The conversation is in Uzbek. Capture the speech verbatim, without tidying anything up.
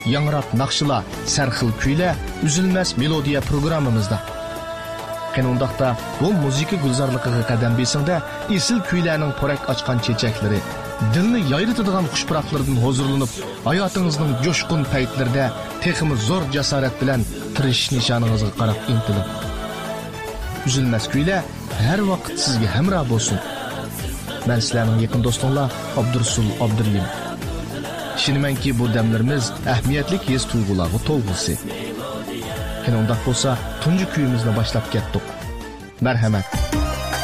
yangrab naqshlar, sarxil kuylar, üzülmez melodiya programmamizda. Qanundaqda bu muzika gulzorligiga qadam besingda esil kuylarning porak ochgan chechakları, dilni yayritadigan xushpuroqlardan huzurlanib, hayotingizning jo'shqin paytlarida texmi zo'r jasorat bilan tirish nishoningizga qarab intilib. Üzülmez kuylar har vaqt sizga hamroh bo'lsin. Men sizlarning yaqin do'stinglar Abdursul Abdurlim. Ishonmanki bu damlarimiz ahamiyatli his tuyg'ularga to'lg'isi. Qanday bo'lsa, tunji kuyimizni boshlab ketdik. Marhamat.